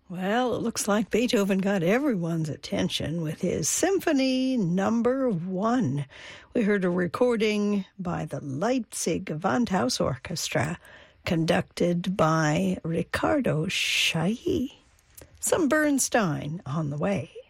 Well, it looks like Beethoven got everyone's attention with his Symphony Number 1. We heard a recording by the Leipzig Gewandhaus Orchestra, conducted by Riccardo Chailly. Some Bernstein on the way.